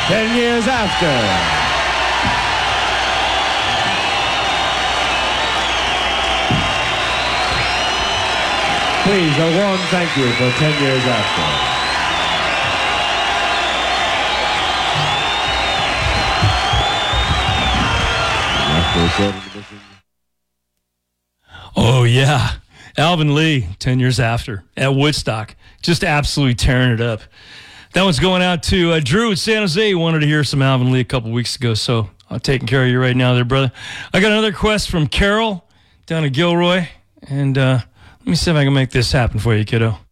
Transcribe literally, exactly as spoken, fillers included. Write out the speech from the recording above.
ten years after. Please, a warm thank you for ten years after. Oh, yeah. Alvin Lee, ten years after, at Woodstock. Just absolutely tearing it up. That one's going out to uh, Drew at San Jose. He wanted to hear some Alvin Lee a couple weeks ago, so I'm taking care of you right now there, brother. I got another request from Carol down at Gilroy, and uh, let me see if I can make this happen for you, kiddo.